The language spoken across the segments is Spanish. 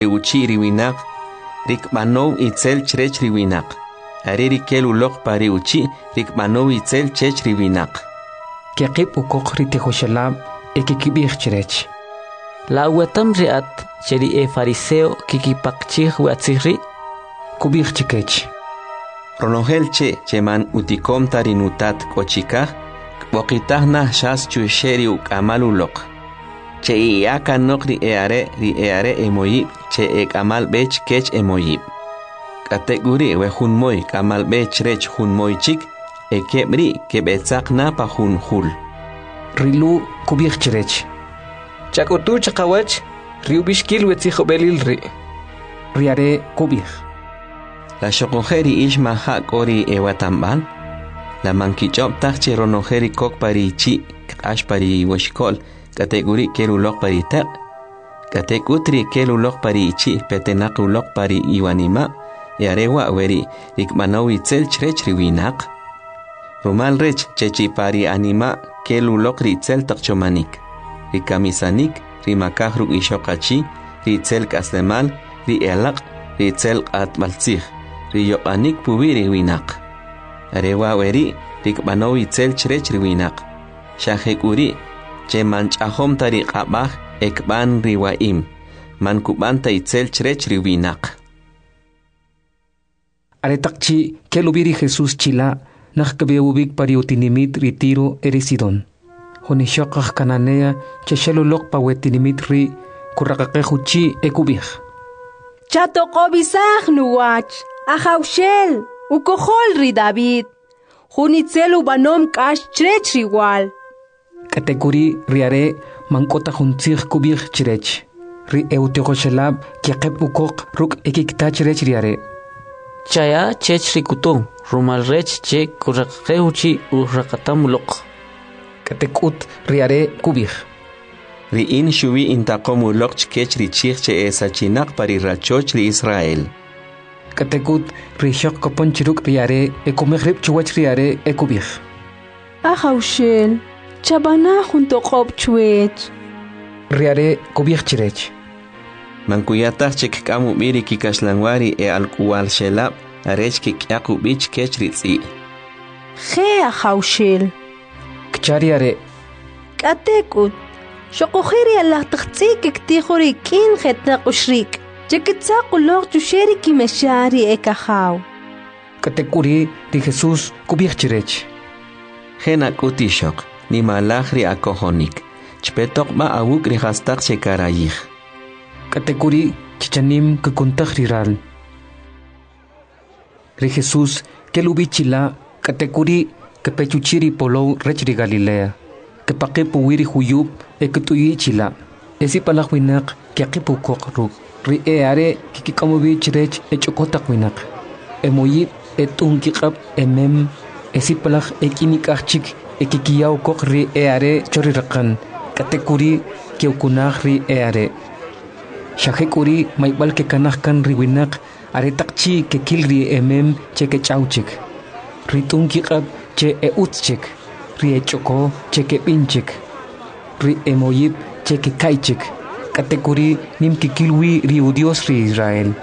uchi riwinak, rikmanov itzel chrech riwinak. Are rikel ulok pari uchi, rikmanov itzel chech riwinak. Kekip ukok ritihoshalab, ekikibich chrech. La uatam riat, cheri fariseo kikipakchih watzihri. Kubich chikech. Ronogel che man utikom tarinutat kochikah, kbokitah nah shas chusheri ukamal ulok. Che iaka nok ri eare emoyib, che ekamal bech kech emoyib. Kateguri we hunmoy kamal bech rech hunmoy chik, ekebri kebetzak na pa hunhul. Rilu kubich chrech. Chakotu chakawach, riubishkil wetzihobelil ri. Riare kubich. La shokojeri ishma hak ori ewatamban. La mankichop tache ronojeri kok pari chi, ash pari washkol, kateguri kelulok pari tek. Katekutri kelulok pari chi, petenak ulok pari iwanima, yarewa weri, ikmanawi tzel chrech riwinak. Rumal rech chechi pari anima, kelulok ritzel takchomanik. Rikamisanik, rimakahru ishokachi, ritzel kaslemal, rielak, ritzel atmaltzih. Riyopanik pubiri winak. Arewa weri, rikbano itzel chrech riwinak. Shahekuri, che manchahom tariq abah, ekban riwaim. Mankubanta itzel chrech riwinak. Aretakchi, kelubiri Jesús chila, nakkabeubik pariutinimit ritiro erisidon. Honishokah kananea, che shelulok pawetinimit ri, kurakakahuchi ekubih. Chato kobisah nuwach. Ajaushel, ukohol ri David. Junitzel ubanom kash chrech riwal. Kateguri riare mankota juntzig kubich chrech. Ri eutegoshelab kiaqeb ukok ruk ekikta chrech riare. Chaya chech rikutong, rumal rech che kurakeuchi urakatamulok. Katekut riare kubich. Ri in shuvi intakomulok chkech richich che esachinak pari rachoch ri Israel. Katekut rishok kopon chiruk riare ekumegrib chuwach riare ekubich. Ajaushel, chabana junto kob chuech. Riare kubich chirech. Mankuyatach chek kamu miri kikashlanwari alkuwal shelab arech kikyaku bich kech ritzi. Je ajaushel. Kchariare. Katekut, shokojeri Allah tachzik ektihori kin jetnak ushrik. Chekitzaku log chusheri kimeshari ekajaw. Katekuri di Jesús kubich chirech. Jena kutishok, ni malachri akohonik. Chpetok ma awuk rihastak shekarayih. Katekuri chichanim kukuntach riral. Ri Jesús kelubichila katekuri kepechuchiri polo rechri Galilea. Kepakepu wiri huyub ekutuyi chila. Esi palakwinak kiakipu kokruk. Ri eare kikikamubi chirech echokotak winak. Emoyib etunkikab emem esipalak ekinikachik ekikiyaw kok ri eare chorirakan. Katekuri kiukunach ri eare. Shahekuri maibal ke kanahkan ri winak are takchi ke kilri emem che ke chauchik. Ri tunkikab che eutchik. Ri echoko che ke pinchik. Ri emoyib che ke kaichik. Katekuri nim kikilwi riu Dios ri Israel.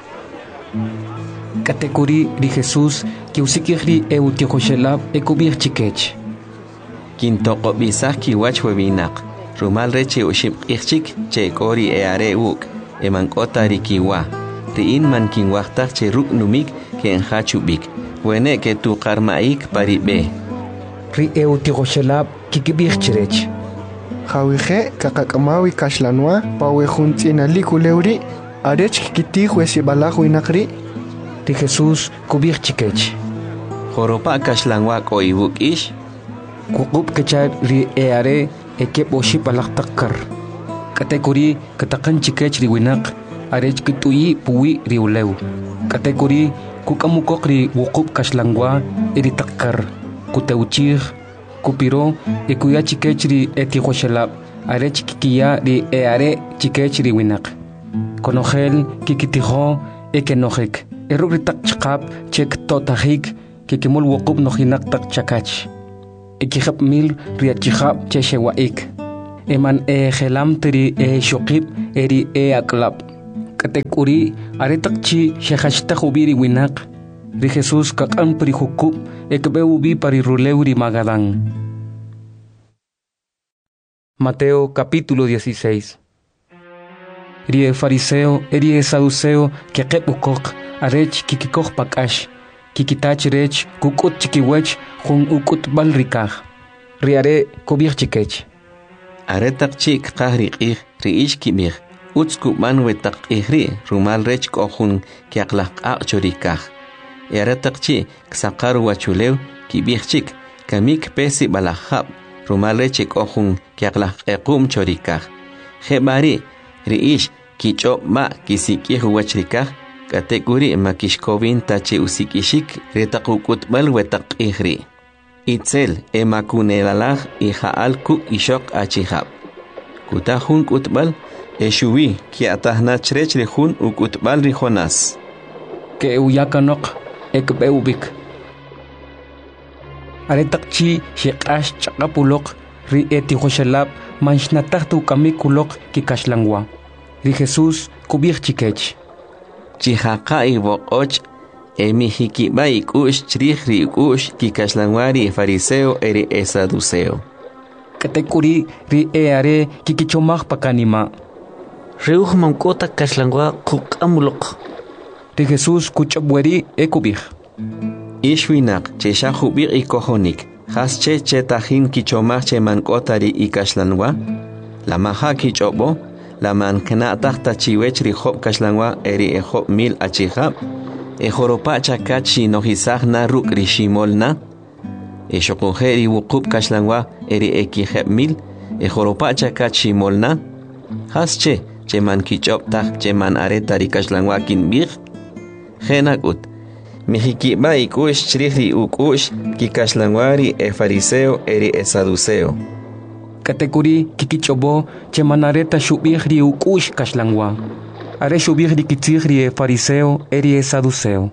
Katekuri ri Jesús ki usikiri eutiohoshelab ekubir chikech. Kintoko bisah kiwach webinak. Rumal reche ushib ichik che kori eare uk. Emankota rikiwa. Riin man kinwachtak che ruk numik ke enhachubik. Wene ke tu karmaik paribe. Ri eutiohoshelab kikibir chirech. Jawije kakakamawi kashlanwa pawe juntina likuleuri arech kiti juesi balajo inakri. Ri Jesús kubir chikech. Joropa kashlanwa ko ibuk ish. Kukub kechar ri eare ekep oshi palaktakar. Katekuri katakan chikech ri winak arech kituyi puwi ri ulew. Katekuri kukamukok ri wukub kashlangwa iri takkar. Kuteuchir kupiro ikuya chikechri etihoshelab are chikiya ri eare chikechri winak konogel kikitijo ekenojek eruritak chqap chek totahik kikimul wukub nojinak tak chakach ekihab mil riachihab cheshewaik eman gelam tri shokib eri aklab katekuri aretakchi shehashta ubiri winak ri Jesús kakan pri hukub ekbe ubi pari ruleuri Magadán. Mateo capítulo 16. Rie fariseo erie saduceo que kepukok arech kikikok pakash kikitach rech kukut chikiwech jun ukut balrikaj riare kobir chikech aretak chik qahri qih riish kibir utsku manwetak ihri rumal rech kohun kiaqlaq chorikaj aretak chi ksaqar wachulew kibir chik kamik pesi balahab rumal rech kohun kiaqlaq equm chorikaj hebari riish kichop ma kisikih wachrikaj kategori makishkovin tache usikishik retaqukutbal wetaq ihri itzel emakunelalag ihaal ku ishok achihab kutahun kutbal eshuwi kiatahna chrech rehun ukutbal rijonas ke uyakanok ekbeubik aretaqchi shiqash chaqapulok ri etihoshalab manshnataqtu kamikulok kikashlangwa ri Jesús kubir chikech chihaqa iboqoch emihikiba ikush chrihri ikush kikashlanwari fariseo eri saduceo katekuri ri eare kikichomaj pakanima Reuj mankota kashlangwa kukamulok ri Jesús kuchobweri ekubir ishwinak cheshahubir ikohonik hasche chetahin kichomaj che mankotari ikashlanwa la maha kichobo la mankna tahta chiwech ri job kashlanwa eri ejob mil achihab ejoropa chakachi nohisagna ruk rishimolna eshokojeri wukub kashlanwa eri ekijeb mil ejoropa chakachi molna hasche cheman kichob tah cheman areta ri kashlanwa kinbir genakut mihikiba ikush chrihri ukush kikashlanwari fariseo eri saduceo katekuri kikichobo chemanareta shubihri ukush kashlangwa are shubihri kitzihri fariseo eri saduceo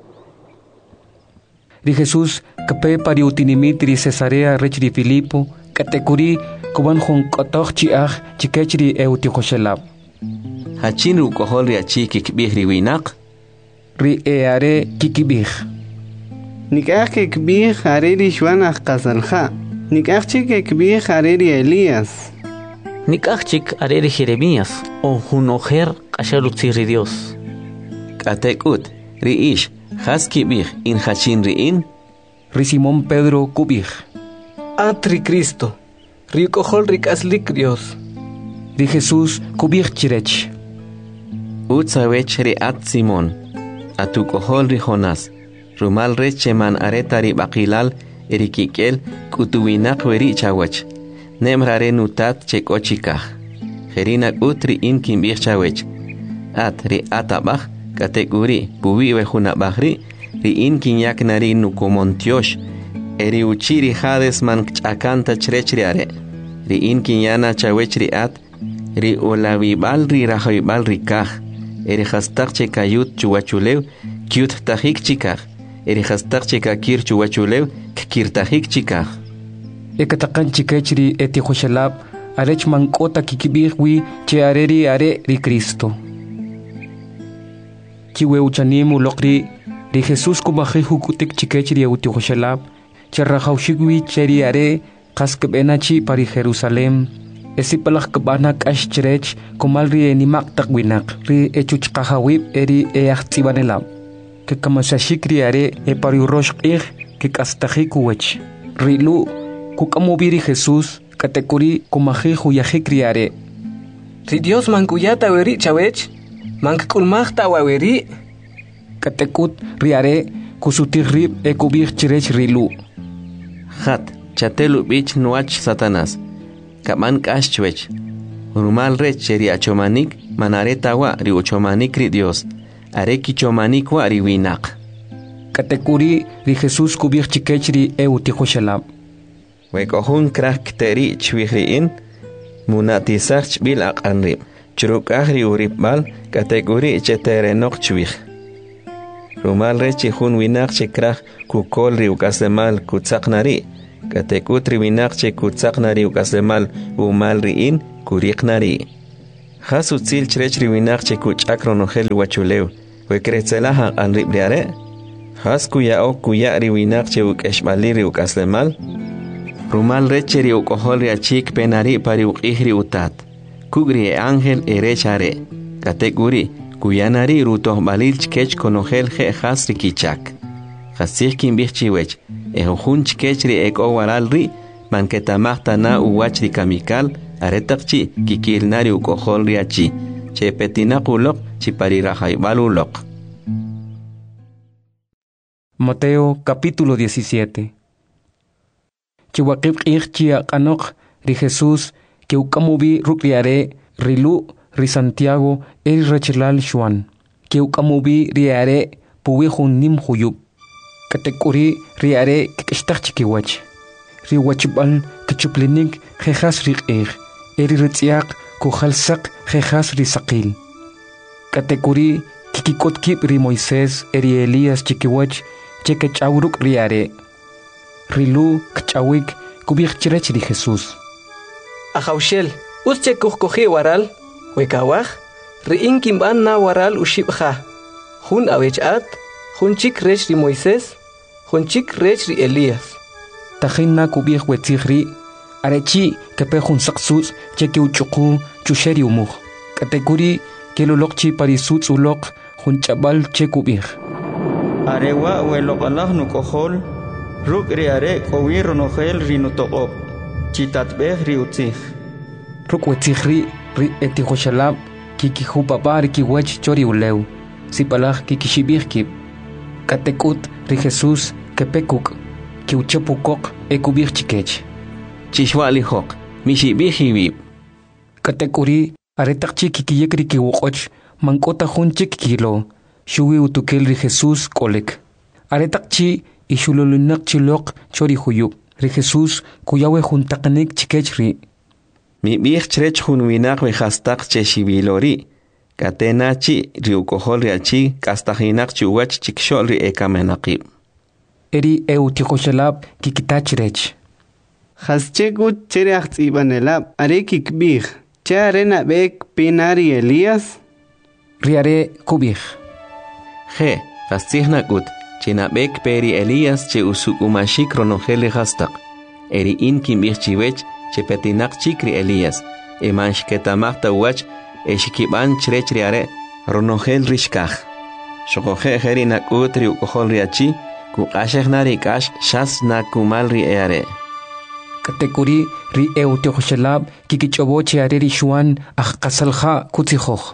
ri Jesús kape pari utinimitri Cesarea rechri Filipo katekuri koban hon kotochi chikechri eutihoshelab hachin ukohol achi kikbihri winak ri are kikibih nikah kikbih are ri shwana qasalha Nikachik ekbih areri Elías. Nikachik areri Jeremías. O hunojer kashalutziri Dios. Katekut riish haskibih in hachin riin. Ri Simón Pedro kubih. Atri Cristo. Rikohol rikaslik Dios. Ri Jesús kubih chirech. Utsawech ri at Simón. Atukohol ri Jonas. Rumal recheman aretari bakilal. Erikikel kutuwinak weri chawach nemrare nutat chekochikaj jerinak utri in kimbir chawech at ri atabaj kategori puwiwe junabajri ri in kinyak nari nukomontiosh eri uchiri hades man chakanta chrechri are ri in kinyana chawech ri at ri olavibal ri rajoibal ri kaj eri hastak chekayut chuwachulew kyut tajik chikaj eri hastak chekakir chuwachulew kirtajik chikaj ekatakan chikechri etihoshalab arech mankota kikibihwi che areri are ri Cristo kiwe uchanimu lokri ri Jesús kubaji hukutik chikechri etihoshalab che rajaushigwi cheri are kaskbenachi pari Jerusalem esipalak kabana kashchrech komalri enimak takwinak ri echuchqahawib eri eachtibanelab que kamasashikri are pari roshqih que kastajicuwech rilu kukamubiri Jesús katekuri kumajiju yajikriare ri Dios mankuyata weri chawech mankulmajta waweri katekut riare kusutirrib ekubir chirech rilu hat chatelu bich nuach Satanás kaman kashchwech rumal rech ri achomanik manaretawa ri uchomanik ri Dios areki chomanik wa ri winak katekuri ri Jesús kubir chikechri eutihoshalab wekohun krak teri chwihriin munatisach bil aqanri churukahri uribal kategori cheterenok chwih rumal rechi hun winak chikrak kukol ri ukasemal kutsaqnari katekutri winak chikutsaqnari ukasemal umal riin kuriqnari Hasu tzil chrech riwinak chekuch akronogel wachuleu. Wekretzelaha an ribriare. Has kuya o kuya riwinak chewuk eshmali riuk aslemal. Rumal reche riuk ohol riachik penari pari uk ihri utat. Kugri e ángel erechare. Kateguri kuyanari rutoh balil chkech konogel je has rikichak. Hasih kimbichiwech. Ehun chkechri ek owaral ri. Manketamahta na uwach rikamikal. Aretakchi kikilnari ukohol riachi. Che petinakulok chiparirajaibalulok. Mateo capítulo 17. Chihuakib Ichia Kanok, ri Jesús, que ukamubi rukriare, rilu, ri Santiago, eri rechilal Juan, que ukamubi riare, puwijun nim huyub, katekuri riare kikishtachkiwach, ri wachibal kichuplinik jejas rik eri ritziak kujalsak jejas ri sakil. Katekuri kikikotkip ri Moisés eri Elías chikiwach, chekechawruk riare. Rilu kchawik kubik chirech di Jesús. Ajaushel, usche kuhkoji waral, wekawaj, riin kimban na waral ushibja. Jun awechat, jun chik rech ri Moisés, jun chik rech ri Elías. Tajin na kubik wetzigri, arechi kepe jun saksus cheke uchuku chusheri umuj. Kateguri kelolokchi parisutz ulok jun chabal che kubik. Arewa welok Allah nukohol, ruk riare kowir nogel rinutoop, chitatbeh riutzig. Ruk wetzigri ri etihoshalab kikihu papar kiwech chori uleu, sipalaj kikishibirkib. Katekut ri Jesús kepekuk, kiuchepukok ekubir chikech. Chishwalihok, mishibihibib. Katekuri aretakchi kikiyekri kiwokoch, mankota jun chikilo. Shuwi utukel ri Jesús kolek. Aretakchi ishululunak chilok chori huyub. Ri Jesús kuyawe juntaknek chikechri. Mi bih chrech jun winak wejastak cheshibilori. Katenachi riukohol riachi kastahinak chuwach chikshol ri ekamenaqib. Eri eutikoshalab kikitachrech. Haschegut chereach ibanelab arekik bih. Charena bek penari Elías. Riare kubih. Je, fastignagut, chinabek peri Elías che usukumashik ronogeli hastak. Eri inkim birchiwech che petinak chikri Elías. Emansh ketamachta wach eshikiban chrech riare ronogel rishkach. Shokoje heri nakut riukohol riachi, kukashech narikash shas nakumal riare. Katekuri ri euteoshalab kikichobo chiare ri Juan akasalha kutzihoch.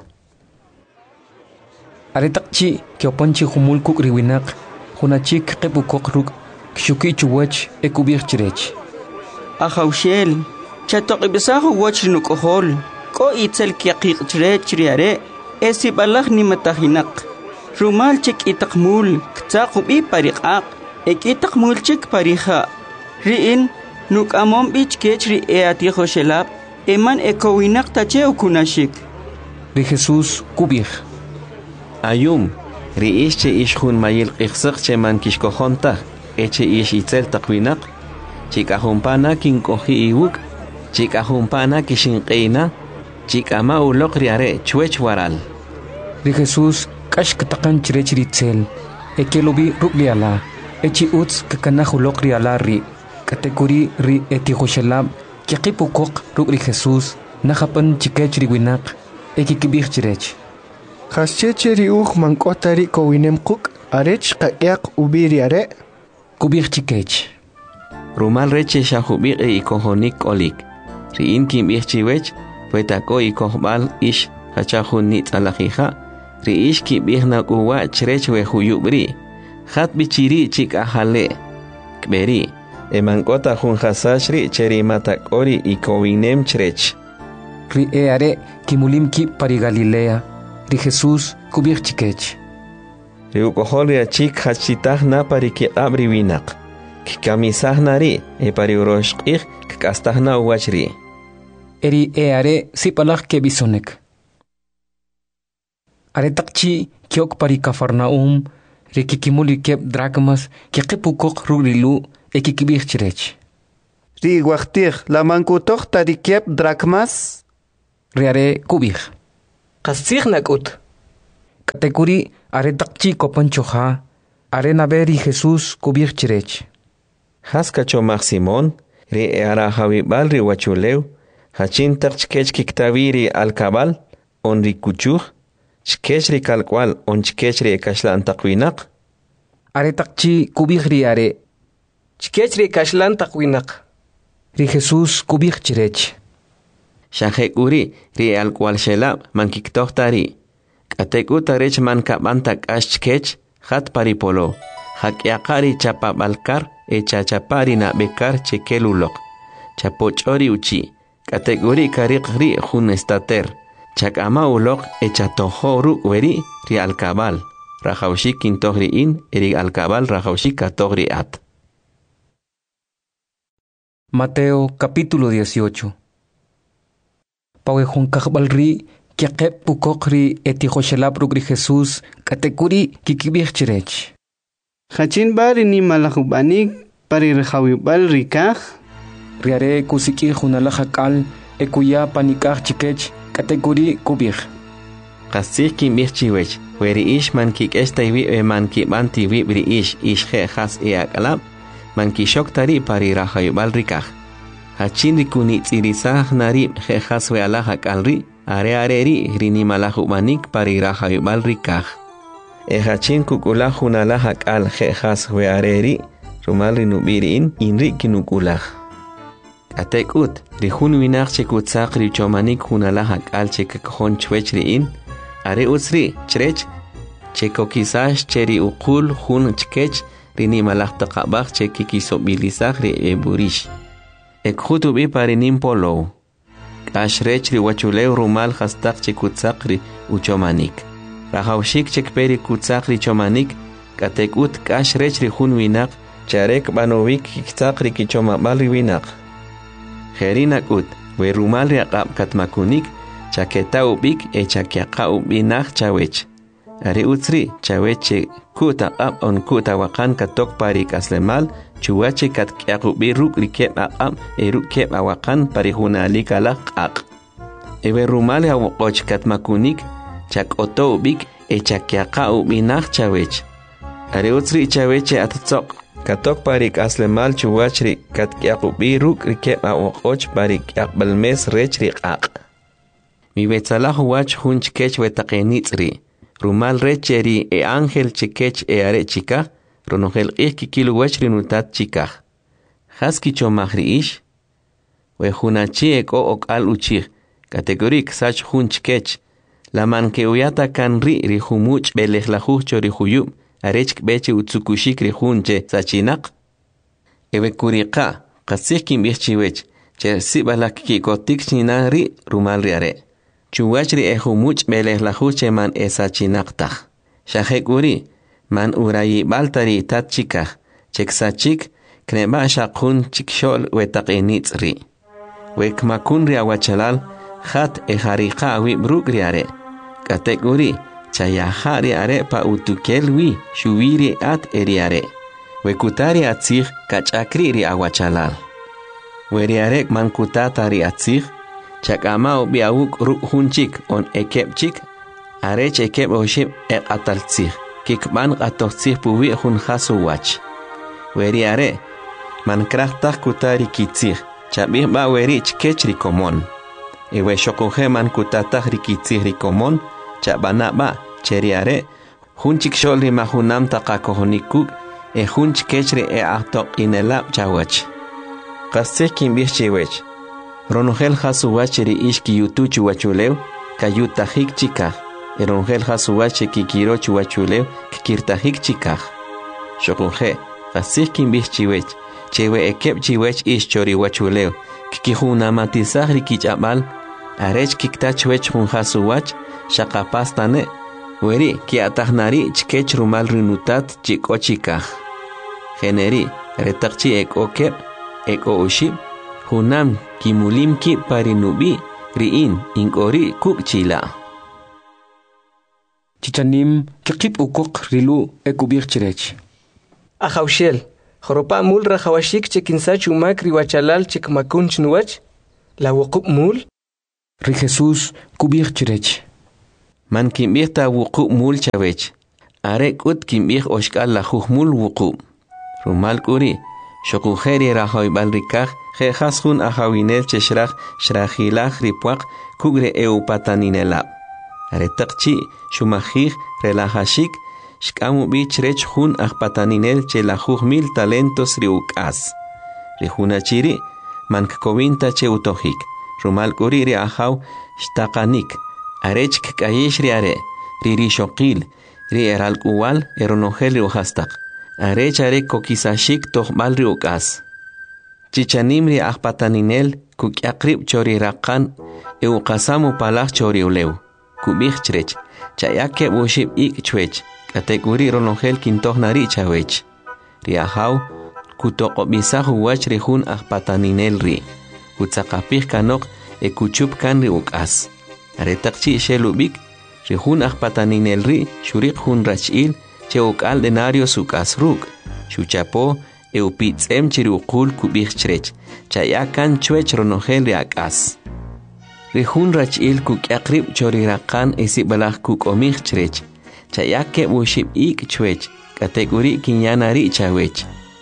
Aretakchi kiopanchi humul kuk riwinak, hunachik kepukok ruk, kshuki chuwach ekubir chirech. Ajaushel, chatok ibisaho wach rinukohol, ko itzel kiakik chirech riare, esibalach ni matahinak. Rumal chik itakmul, ktsakubi parikak, itakmul chik pariha. Riin, nuk amom bich kech ri eatihoshelab, eman ekowinak tache ukunashik. Ri Jesús kubir. Ayum, riish che ish jun mayil qixsaq che man kishkojonta, eche ish itzel taqwinak, chikajumpana kinkoji iwuk, chikajumpana kishinqeina, chikama ulok riare chwech waral. Ri Jesús kashkatakan chirech ritzel, ekelobi rukliala, echi utz kakanajulok riala ri, kateguri ri etihoshalab, kiakipukok ruk ri Jesús, najapan chikech riwinak, ekikibir chirech. Hascheche riuj mankotari kowinem kuk, arech kakyak ubiri are. Kubir chikech. Rumal reche shahubik e ikohonik olik. Riin kim ichchiwech, puetako ikohbal ish hachahun nit alajija. Riish kim ihnak uwa chrech wehuyubri. Hat bichiri chik ahale. Kberi, emankota jun hasashri cherimatak ori ikowinem chrech. Ri eare kimulim ki pari Galilea. Ri Jesús kubir chikech. Riukohol riachik hachitah na pari ki abri winak. Kikamisah nari e pari uroshqih kastah na uwachri. Eri eare sipalach kebisonek. Aretakchi kiok pari Cafarnaum, ri kikimuli kep drachmas, kikipukok ruglilu e kikibir chirech. Ri wachtih la mankutoch tari kep drachmas. Riare kubir. Qasig nakut. Katekuri are takchi kopanchoja. Are naberi Jesús kubir chirech. Haskacho Mag Simón, ri ara Javibal ri wachuleu, hachin tak chkech kiktaviri al cabal, on ri kuchuj, chkech ri kalkwal on chkech ri kashlan takwinak. Are takchi kubir ri are. Chkech ri kashlan takwinak. Ri Jesús kubir chirech. Shahek uri ri al kwal shela man kiktohtari. Katek utarech man kabantak ash chkech, hat paripolo. Hakyakari chapa balkar e chachapari na bekar chekelulok. Chapochori uchi. Kategori karikri jun estater. Chakama ulok e chatohoru weri ri alkabal. Rajaushi kintogri in eri alkabal rajaushi katogri at. Mateo capítulo 18. Pawejun kakbalri kiakep pukokri etijoshelap rugri Jesús katekuri kikibir chirech. Hachin bari ni malahubanik pari rejawibal rikaj. Riare kusiki junalajakal ekuya panikaj chikech kategori kubir. Qasik kimbir chiwech, weri ish man kik estaiwi man kibanti wibri ish he has eakalab, man kishok tari pari rajawibal rikaj. Hachin rikuni tsirisah nari he has we alajakalri, are rini malahubanik pari rajawibal rikaj. Hachin kukula junalajak al jejas weareri, rumal rinubiriin inri kinukulaj. Atekut, rihun winak chekutsak richomanik junalajak al chekakjon chwechriin, are usri, chrech, chekokisash cheri ukul jun chkech, rini malajtakabak chekikisobilizak ri eburish. Ekhutubi parinim polo. Kashrech riwachuleu rumal hastak chekutsak ri uchomanik. Rajaushik chekperi kutsakri chomanik, katekut kashrechri jun winak, charek banovik kiksakri kichomabali winak. Jerinak ut, we rumalri akab katmakunik, chaketa ubik e chakiaka ubinak chawech. Ari utsri, chaweche kuta ab on kuta wakan katok pari kaslemal, chuache katkiakubi ruk rikep ab e rukep awakan pari junalik alak ak. Ewe rumali awokoch katmakunik, chak oto ubik e chakiaka ubinak chawech. Are utsri chaweche atatsok. Katok parik aslemal chuwachri katkiak ubi ruk rikep awokoch parik akbalmes rech rikak. Mi betzalah wach hun chkech wetakenitsri. Rumal recheri e ángel chikech e are chika. Ronogel kikilu wachri nutat chika. Haski chomahri ish. We hunachi eko ok al uchir. Kategorik sach hun chkech. La man que uyata kan ri humuch belejlajuj chorihuyub, arech beche utsukushik rihunche sachinak. Ewe kurika, kasik birchiwech, che sibalak kikotik china ri rumal riare. Chuwachri humuch belejlajuj man esachinaktaj. Shahekuri, man urayi baltari tat chikaj, cheksachik, kneba shakun chikshol wetakenitsri. Wekmakun riawachalal, hat ejarika awi bruk riare. Kategori chayahari are pa utukelwi shuwiri at eriare. Wekutari atzig kachakri ri awachalal. Weriarek man kutatari atzig chakama ubi awuk ruk hunchik on ekepchik arech ekep oshib ataltzig kikban atotzig puwi hun hasu wach. Weriare man krachtak kutari kitzig chabih ba werich kechri komon. Ewe shokoje man kutatah rikitzig rikomon chabanaba cheriare hunchik sholri mahunam taqakohonikuk hunch kechri ahtok inelab chawach. Qasik kimbihchiwech. Ronogel hasuwachri ishki yutuchu wachulew kayutahik chikaj. Ronogel hasuwachi kikirochu wachulew kikirtahik chikaj. Shokoje qasik kimbihchiwech. Chewe ekep chiwech ish chori wachulew kikihunamatizaj rikichabal arech kiktachwech hun hasuwach shaqapastane weri kiatahnari chkech rumal rinutat chikochikaj. Generi retakchi ekokep eko ushib hunam kimulimki parinubi riin inkori kukchila. Chichanim kikip ukok rilu ekubir chirech. Ajaushel. Joropa mul rajawashik chekinsach umak riwachalal chekmakun chnuwach. La wokuk mul. Ri Jesús kubir chirech. Man kimbih ta wuqu mul chavech. Are kut kimbih oshkal la mul wuqu. Rumal kuri. Shokujeri rahoy balrikaj. Jejas jun ajawinel cheshraj shrajilaj ripuaq kugre eupataninelab. Are taqchi shumajij relajashik. Shkamu bich rech jun ajpataninel chelajuj 1000 talentos riukas. Rijunachiri mankkovinta che utojik. Rumal kuri ri ajaw shtaqanik. Arech kayesh ri are. Riri shokil. Ri eral uwal eronojel riujastaq. Arech are kokisashik tojbal riukas. Chichanim ri ajpataninel kukyaqrib chori raqan euqasamu palaj chori uleu. Kubij chrech. Chayake bushib ik chwech. Kategori ronojel kintohnari chawech. Ri ajaw kutoqobisaj uwach ri jun ajpataninel ri. Kutzaqapij kanok kuchup kan ri ukas. Aretaqchi shelubik ri jun ajpataninel ri shurik jun rachil che ukal denarios ukas ruk. Shuchapo eupitzem chiruqul kubij chrech. Chayakan chwech ronojel ri akas. Ri jun rachil kukyaqrib chori raqan esibalaj kukomij chrech. Chayake bushib ik chwech. Kategori kinyanari chawech.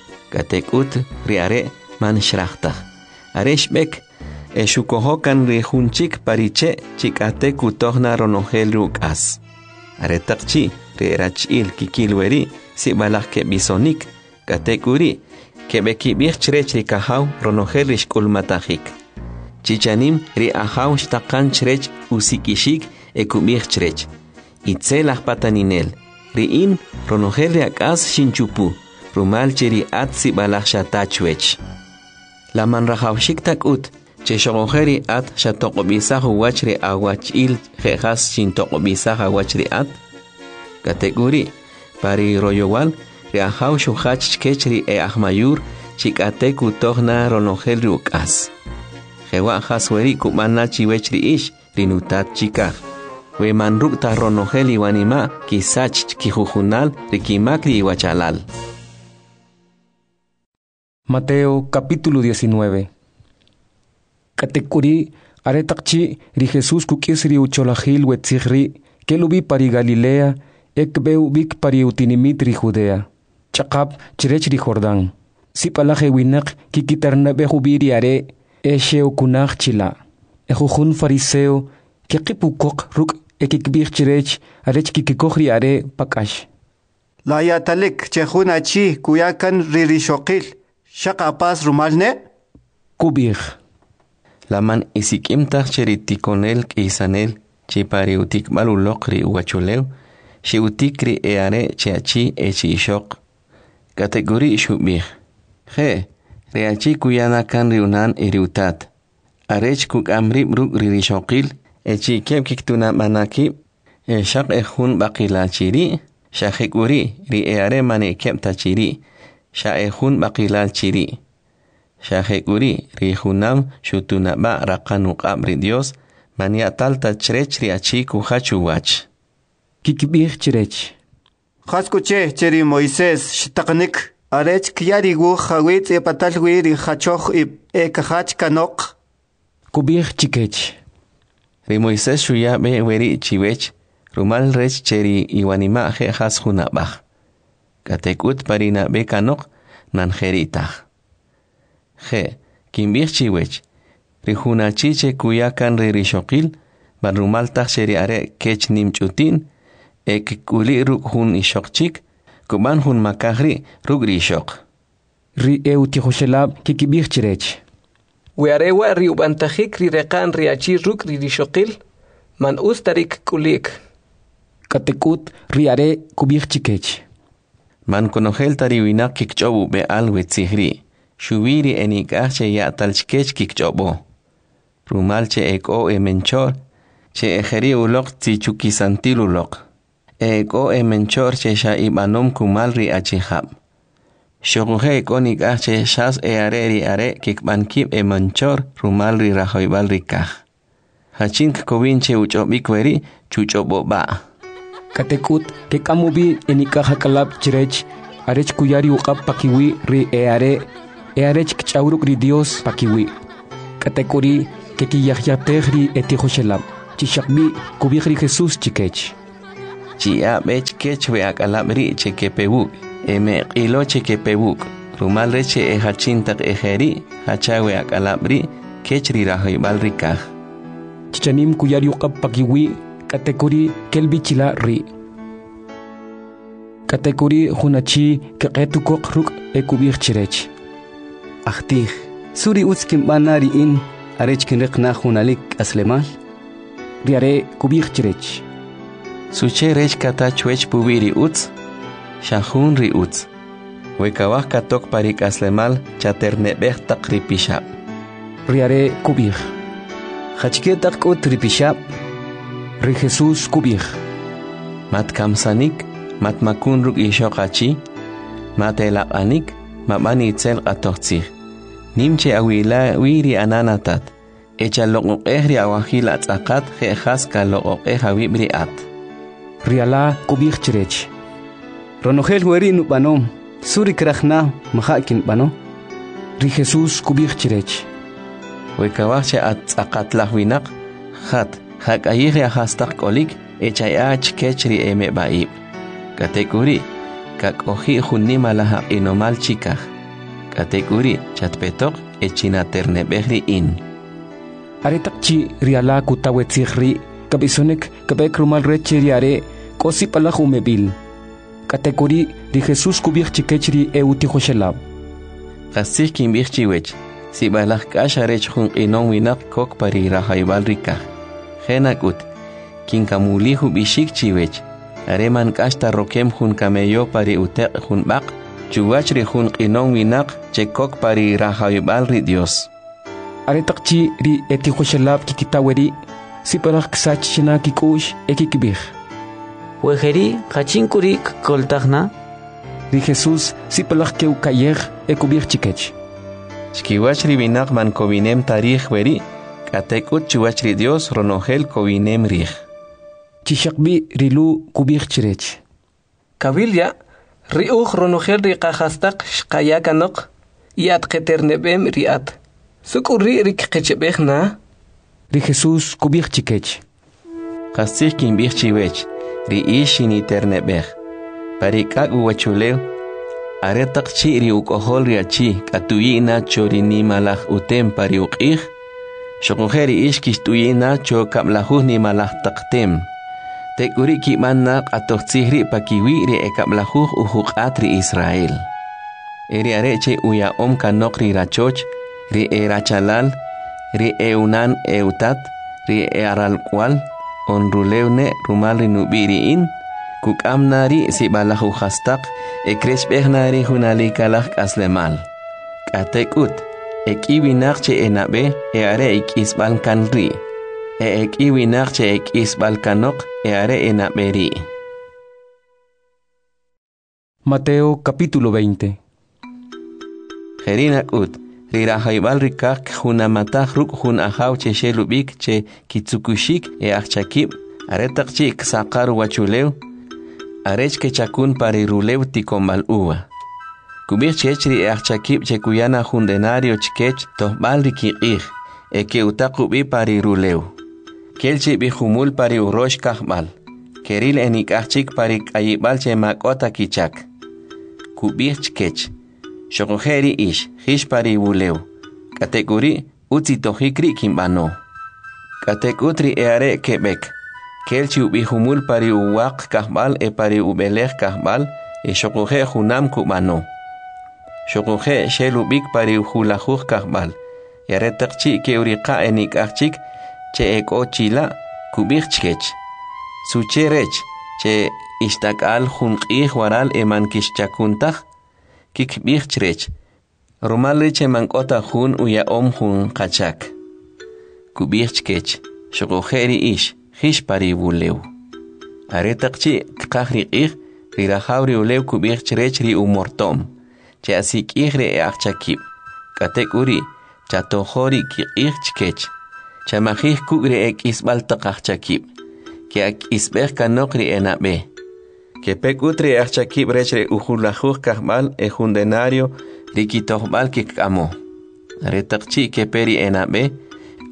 Katekut ri are man shrachtaj. Areshbek shukohokan ri junchik pariche chikate kutohna ronojel rukas. Aretaqchi ri rachil kikilweri sibalaj ke bisonik. Katekuri kebekibij chrech ri kahaw ronojel rishkulmatajik. Chichanim ri ajaw shtaqan chrech usikishik kubij chrech. Itzel ajpataninel. Ri in ronojel ri akas shinchupu. Rumal cheri at sibalaj shatachwech. La manrajawshik takut. Che shogojeri at shatoqobisaj uwach ri awachil jejas shintoqobisaj awach ri at. Kategori pari royowal ri ajaw shuhach chkech ri ahmayur chikate kutohna ronojel ri ukas. Jewa jasweri kubana chiwech ri ish rinutat chikaj. We manruk ta ronojel iwanima kisach kijujunal rikimak ri iwachalal. Mateo capítulo 19. Katekuri aretaqchi ri Jesús kukisri ucholajil wetzigri kelubi pari Galilea ekbeu bik pari utinimit ri Judea. Chaqab chirech ri Jordán. Sipalaje winak kikitarnabe jubiri are esheo kunaj chila. Ejujun fariseo kekipukok ruk ekikbir chirech arech kikikojri are pakash. La yatalik chejun achi kuyakan ririshokil. Shaqapas rumalne? Kubir. La man isikimtaj cheritikonel kisanel chipariutik malulokri uachuleu shiutikri eare cheachi echishok. Kategori shubir. He, reachi kuyana kan riunan eriutat. Arech kuk amrib ruk ririshokil echi kep kiktuna manaki shaq ejun bakila chiri shahekuri ri eare mane kep tachiri. Shaehun bakilal chiri. Shahekuri rihunam shutunaba raqanu qabri Dios mania talta chrech riachi kuhachu wach. Kikibir chirech. Khaskuche cheri Moisés shtaqnik arech kyarigu khawit e patalwi ri khachoch e khach kanok. Kubir chikech. Ri Moisés shuya be weri chiwech rumal rech cheri iwanima je has hunabah. Katekut parina bekanok nanjerita. Je, kimbir chiwech. Rijuna chiche kuyakan ririshokil, barumal tacheri are kech nimchutin, kuli ruk hun ishokchik, kuban hun makahri ruk rishok. Ri eutihoshelab kikibir chirech. Wearewa riubantajik rirekan riachi ruk ririshokil, man ustarik kulik. Katekut riare kubir chikech. Man konojel tariwinak kikchobu be alwetzigri. Shubiri enikache ya talchkech kikchobo. Rumalche eko menchor. Che ejeri ulok tichukisantil ulok. Eko menchor che sha ibanom kumalri achihab. Shoguhe eko nikache shas areri are kikbankib menchor rumalri rahoibal rikaj. Hachink kovinche uchobikweri chuchobo ba. Katekut ke kamubi enikaja kalab chirech arech kuyari uqab pakiwi ri earech kchauruk ri Dios pakiwi. Katekuri ke kiyahyategri etihoshelab. chishakbi kubihri Jesús chikech. Chia bech kech we akalabri chekepewuk. Eme qilo chekepewuk. Rumal reche hachintak ejeri. Hachawe akalabri kechri rahoybal rikaj. Chichanim kuyariukab pakiwi katekuri kelbichila ri. Katekuri hunachi keqetukok ruk ekubih chirech. Ahtih, suri utskim banari in arech kinrekna hunalik aslemal. Riare kubih chirech. Suche rech kata chwech pubiri uts. Shahun ri uts. Wekawah katok parik aslemal chaternebeh tak ripishab. Riare kubih. Hachketak ut ripishab. Ri Jesús kubih. Mat kamsanik. Mat makun ruk ishokachi, mat elapanik, mabani itzel atochtzih. Nimche awila wiri ananatat, echa loqoqehri awahil atzakat jejas ka loqoqeh awibri at. Riala kubih chirech. Ronogel hueri nupanom, suri krachna mahakin pano. Ri Jesús kubih chirech. Wekawahche atzakat lahwinak, hat, hak ayihri ahastak kolik, echa yaach kechri eme baib. Katekuri, kakohi junima laha inomal chikaj. Katekuri, chatpetok, echinaternebehri in. Aretakchi riala kutawetzihri, kabisonek, kabek rumal reche riare, kosi palajumebil. Katekuri, ri Jesús kubih chikechri eutihoshelab. Kasih kimbih chiwech, si balaj kasharech jun inon winak kok pari rahaibal rikaj. Genakut, kinkamulihu bishik chiwech. Areman kasta rokem jun kameyo pari utek jun bak, chuwachri jun qinon winak chekok pari rahaybal ri Dios. Aretakchi ri etihoshalab kikitaweri, siparach ksach china kikush ekikibih. Wejeri kachinkurik koltagna. Ri Jesús sipalach keukayej ekubih chikech. Chkiwachri winak man kovinem tarij weri, katekut chuwachri Dios ronogel kovinem rij. Chishakbi rilu kubih chirech. Kabilya, riuj ronogel riqahastak shqayakanok, yat keternebem riat. Sukuri rikqechebeh na. Ri Jesús kubih chikech. Kasih kimbih chiwech, ri ishini ternebeh. Parikak uwachulew, aretak chi ri ukohol riachi, katuyina chorini malach utem pari uqih. Shokujeri ishkish tuyina cho kablahuh ni malach taktem. Tekuri kimannak atochtzihri pakiwi ri ekablahuj uhuqatri Israel. Eri areche uya kanok ri rachoch, ri rachalal, ri eunan eutat, ri aralkwal, onruleune rumal ri nubiri in, kukamnari si balahu hastak, ekreshbehnari hunalikalak aslemal. Katekut, ekiwinakche enabe, are ikisbal kanri. Iwinakche isbalkanok are enaberi. Mateo capítulo 20. Jerinak ut, rirahaibal rikak junamatah ruk jun ahaw che shelubik che kitsukushik achakib, aretakchik sakar wachulew, arech ke chakun pari rulew tikombal uwa. Kubir chechri achakib che kuyana jundenario chkech tohbal rikikih, eke utakubi pari rulew. Kelchi bijumul pari urosh kahbal. Keril enikachik pari kayibal che makota kichak. Kubih chkech. Shokojeri ish, hish pari buleu. Katekuri, utzi tohikri kimbano. Katekutri eare kebek. Kelchi bijumul pari uwak kahbal e pari ubelech kahbal e shokoje junam kubano. Shokoje shelubik pari uhulajuj kahbal. Yaretakchi ke uriqa enikachik che eko chila kubih chkech. Sucherech che ishtakal junqih waral eman kishchakuntah kikbih chrech. Romale che mankota jun uya jun kachak. Kubih chkech. Shokojeri ish hish pari buleu. Aretakchi kakri ih rirahavri uleu kubih chrech ri umortom. Che asik ihre achakib. Katekuri chatohori kikih chkech. Chamajih kugri ek isbal takachakib. Que ak isbeh kanokri enabe. Que pekutri achakib rechre ujulajuj kahbal ejundenario rikitohbal kikamo. Retakchi que peri enabe.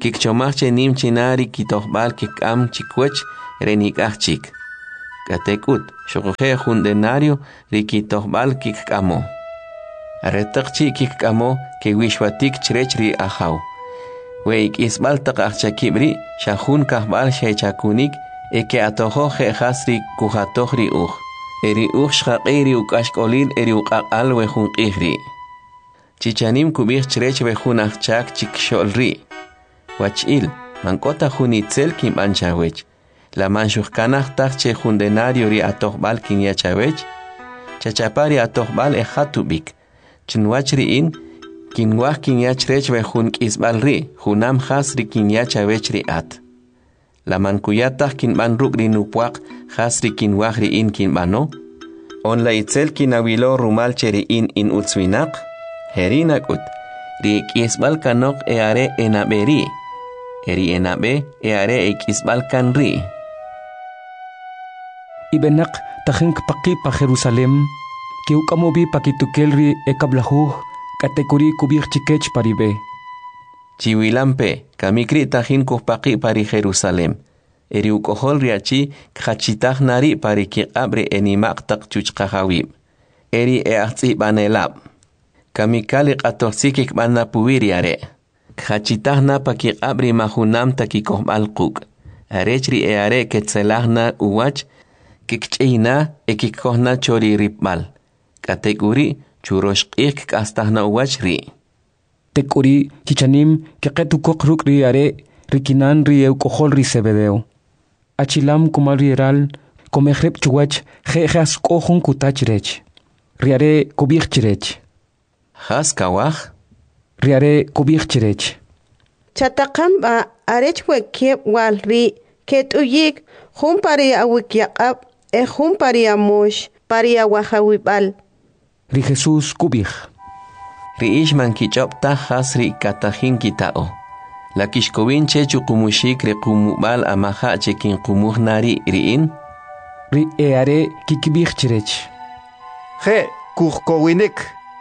kikchomach nim chinari kitohbal kikam chikwech renikachik. Katekut, shokoje jundenario rikitohbal kikamo. Aretakchi kikamo ke wishwatik chrechri ahaw. Weik isbal takachakibri shahun kahbal shechakunik eke atoho hasri kuhatohri eri shaqiri ukashkolil eri uqaqal wehun qihri. Chichanim kubich chrech wehun achak chiksholri. Wachil, mankota junitzel kim anchawech. La manchuhkanah tache jundenario ri atohbal kin yachawech. Chachapari atohbal ehatubik. Chinwachri in kinwah kin yachrech wehun kisbal ri. Junam hasri kin yachawech ri at. La mankuyatah kin banruk ri nupuak hasri kin wahri in kin bano. On la itzel kin awilo rumal cheri in utzwinak. Herinakut. Ri kisbal kanok eare enaberi. Eri enabe eare kisbal kanri. Ibenak tahin paki pa Jerusalem. Que ukamobi pakitukelri ekablahu katekuri kubir chikech paribe. Chiwilampe, kamikri tahin kupaki pari Jerusalem. Eri ukohol riachi kachitah nari pari kiabre enimak tak chuchkahawib. Eri eachti banelab. Kamikali katoxikik banapuiriare. Kachitah na pakiabre mahunam takikohbalkuk. Arechri eare ketzelahna uwach kikchina ekikohna chori ripmal. Kategori churoshqik kastahna uwachri. Tekuri kichanim keketu kokruk riare rikinan rie ukohol ri sebedeo. Achilam kumal rieral komehrep chuwach jejas kohun kutachrech. Riare kubirchrech. Has kawach? Riare kubirchrech. Chatakamba arech wekep walri ketuyik humpari awikyaqab humpari amosh pari awahawibal. Ri Jesús kubij. Ri ishman kichopta hasri katahin kitao. La kishkowin che chukumushik re kumubal amaha chekin kumuhnari riin. Ri eare kikibij chirech. He kuhkowinik.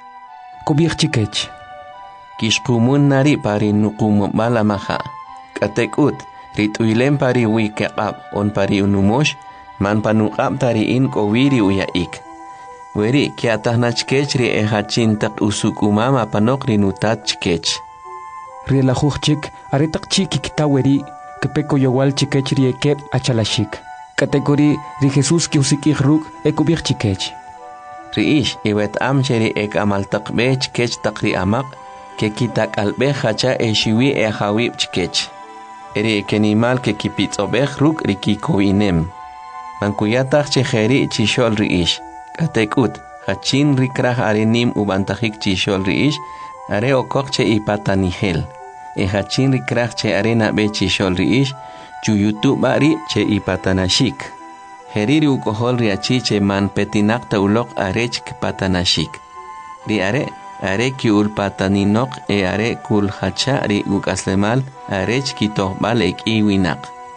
Kubij chikech. Kishkumun nari pari nukumubal amaha. Katekut rituilem pari wikaqab on pari unumosh man panuqab tariin kowiri uyaik. Weri kiatahnachkech ri ehachintak usukumama panok rinutat chkech. Ri la huchik aretak chiki kitaweri kepeko yowal chikech ri ekep achalashik. Kategori ri Jesús ki usikih ruk ekubir chikech. Ri ish iwet amcheri ek amaltak be chkech takri amak ke kitak albe hacha eshiwi ehawib chkech. Eri ekenimal ke kipitsobeh ruk ri kikowinem. Mankuyatach chejeri chishol ri ish. Katekut, hachin rikrah arenim ubantajik chishol riish, are okokche ipatanihel. Hachin rikrah che arena be chishol riish, chuyutu bari che ipatanashik. Heriri ukohol riachi che man petinakta ulok arech patanashik. Ri are ki ulpataninok are kul hacha ri ukaslemal arech kitohbal ek iwinak.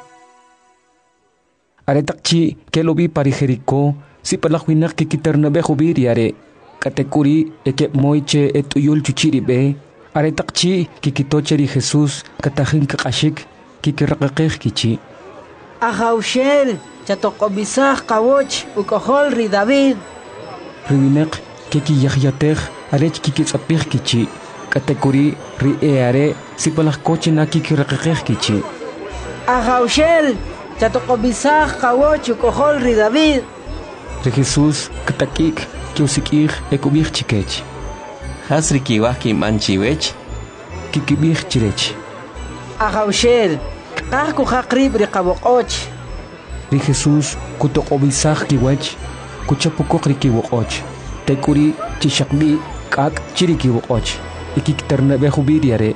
Are takchi kelobi pari Jericó. Si palakwinak kikitarna be hubiriare, katekuri ekep moiche etuyul chuchiri be, are takchi kikitocheri Jesús katahin kakashik kikirakakeh kichi. Ahaushel, chatokobisah kawoch ukohol ri David. Riwinek kiki yahyateh arech kikitsapih kichi, katekuri ri eare si palakkoche na kikirakakeh kichi. Ahaushel, chatokobisah kawoch ukohol ri David. Ri Jesús katakik kiusikih ekubih chikech. Hasri kiwah kim anchiwech. Kikibih chirech. Ahaushel, kahku hakrib ri kawokoch. Ri Jesús kutokobisah kiwech, kuchapukok ri kiwokoch. Tekuri chishakbi kak chiri kiwokoch. Ikikterna behubiriare.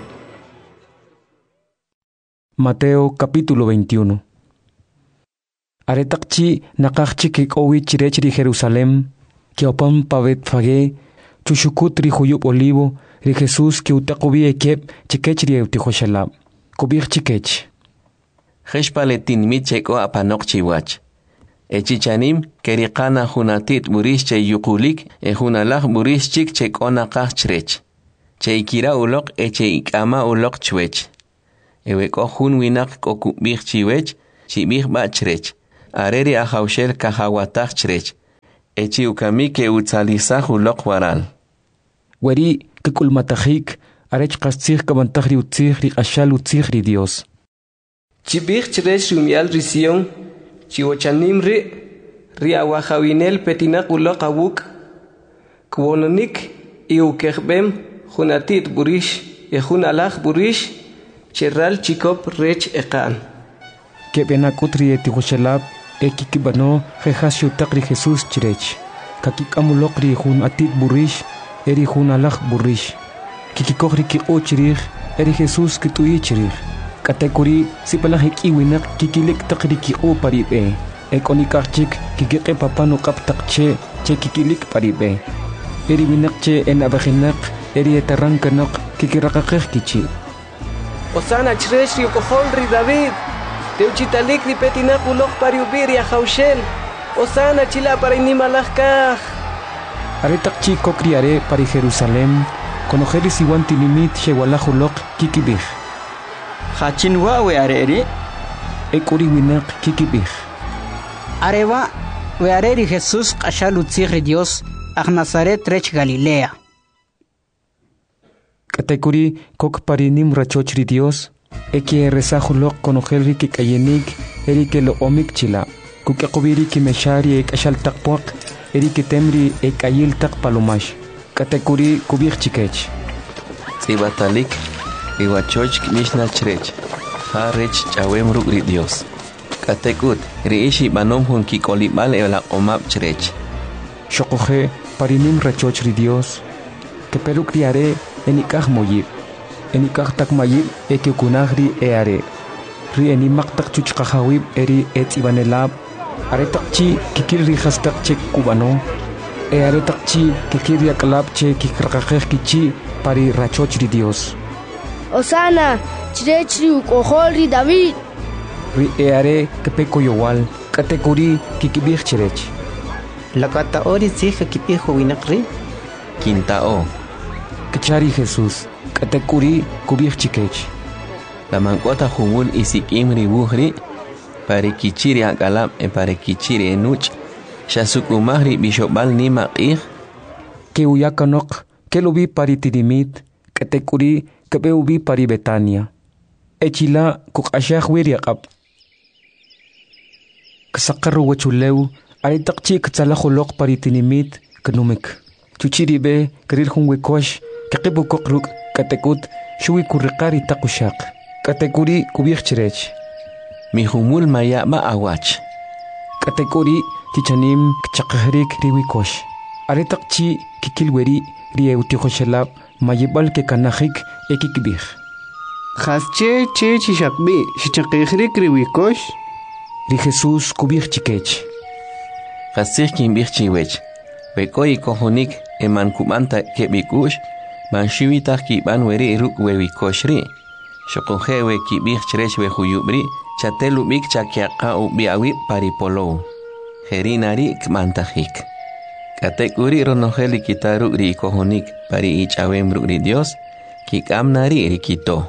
Mateo capítulo 21. Aretakchi nakakchi kikowi chirechri Jerusalem, que opan pavet fage, chushukut ri huyub olivo, ri Jesús que utakobi ekep chikechri eutihoshalab, kubir chikech. Heshpaletin micheko apanok chiwach. Echichanim kerikana hunatit burish che yukulik hunalach burish chik chekona kachrech. Che ikira ulok che ikama ulok chwech. Ewe ko hun winak ko kubich chiwech, chibich ba chrech. Areri ahaushel kahawatach chrech. Echi ukami ke utzalisah ulok waral. Weri kekulmatahik, arech kastzich kabantahri utzihri ashal utzihri Dios. Chibich chrech rumial risión, chiwochanim ri awahawinel petinak ulok awuk, kwononik iukehbem, junatit burish, ejun alach burish, cherral chikop rech ekan. Kebenakutri etiwoshelab, ekikibano, jehasio takri Jesús chirech. Kakikamulokri jun atit burish, eri jun alach burish. Kikikokri ki o chirich, eri Jesús kitui chirich. Katekuri sipalahik iwinak kikilik takri ki o paribe. Ekonikachik kikike papano kap takche che kikilik paribe. Eri winakche en abajinak, eri etarankanak kikirakakech kichi. Osana chresh ri kohol David. Teuchitalik ri petinak ulok pariubir ya haushel. Osana chila para inimalakaj. Aretakchi kokriare para Jerusalén. Conojeris iwan tinimit shewalajulok kikibich. Hachinwa we areri. Ekuri winak kikibich. Areva we areri Jesús kashalutzigri Dios ach Nazaret rech Galilea. Katekuri kok parinim rachochri Dios. Eki rezajulok conojelri kikayenik eri ke lo omik chila. Kukekubiri ki meshari ek ashal takpuak eri ke temri ek ayil tak palomash. Katekuri kubich chikech. Zibatalik iwachoch mishna chrech. Ha rech chawem rugri Dios. Katekut riishi banom hun kikolibal ela omap chrech. Shokoje parinim rachochri Dios. Keperu criare enikaj moyib. Enikaj tak mayib eke kunagri eare. Ri enimak tak chuchkahawib eri et ibanelab. Are takchi kikir rihastak chek kubano. Eare takchi kikir yakalab che kikrakakej kichi pari rachochri Dios. Osana, chirechri ukoholri David. Ri eare kepeko yowal. Katekuri kikibich chirech. Lakata ori zika kipijo winakri. Quintao. Kachari Jesús. Katekuri kubich chikech. La mancota jungul isikim ribuhri. Pare kichiri akalab e pare kichiri enuch. Shasukumahri bishobal ni maqih. Que uyakanok. Que lo vi pari tidimit. Katekuri que ubi pari Betania. Echila kukashah wiriakap. Kasakaru wachuleu. Aritakchi katsalahulok pari tinimit. Kanumik. Chuchiribe karir hunwekosh. Kakibu kokruk. Katekut shui kurikari takushak. Katekuri kubich chirech. Mi humul maya ma awach. Katekuri chichanim kchakahrik riwikosh. Aritakchi kikilweri rieutikoshelab mayibal ke kanahik ekikibich. Khasche che chishakbi shichakihrik riwikosh. Ri Jesús kubich chikech. Khasich kimbich chiwech. Bekoi kohonik eman kumanta kebikush. Manshiwitah kiban weri ruk wewikoshri. Shokohewe kibich chrech we huyubri. Chatelu bik chakiaka ubiawi paripolo. Herinari kmantahik. Katekuri ronoheli kitaru ri kohonik pari ichawem ri Dios. Kikamnari rikito.